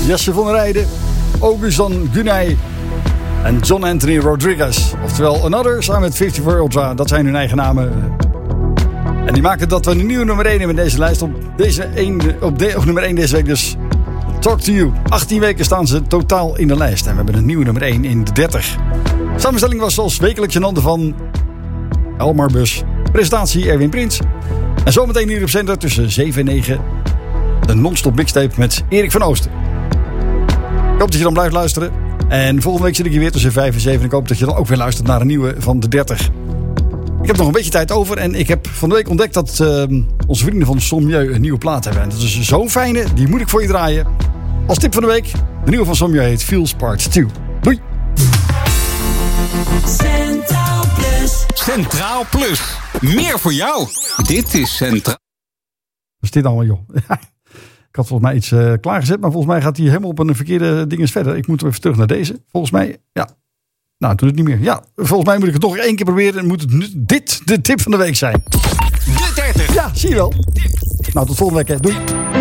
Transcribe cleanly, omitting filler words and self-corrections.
Jesse van Rijden, Augustin Gunay en John Anthony Rodriguez. Oftewel Another samen met 54 Ultra. Dat zijn hun eigen namen. En die maken dat we een nieuwe nummer 1 hebben in deze lijst. Op nummer 1 deze week dus. Talk to You. 18 weken staan ze totaal in de lijst. En we hebben een nieuwe nummer 1 in de 30. Samenstelling was zoals wekelijks in handen van Elmar Bus. Presentatie Erwin Prins. En zometeen hier op zender tussen 7 en 9. De non-stop mixtape met Erik van Oosten. Ik hoop dat je dan blijft luisteren. En volgende week zit ik hier weer tussen 5 en 7. En ik hoop dat je dan ook weer luistert naar een nieuwe van de 30. Ik heb nog een beetje tijd over. En ik heb van de week ontdekt dat onze vrienden van Sommieu een nieuwe plaat hebben. En dat is zo'n fijne. Die moet ik voor je draaien. Als tip van de week. De nieuwe van Sommieu heet Feels Part 2. Doei! Centraal Plus. Centraal Plus. Meer voor jou. Dit is Centraal. Wat is dit allemaal, joh? Ik had volgens mij iets klaargezet, maar volgens mij gaat hij helemaal op een verkeerde ding eens verder. Ik moet even terug naar deze. Volgens mij, ja. Nou, doe het niet meer. Ja, volgens mij moet ik het nog 1 keer proberen. En moet het dit de tip van de week zijn. De 30. Ja, zie je wel. Nou, tot volgende week. Hè. Doei.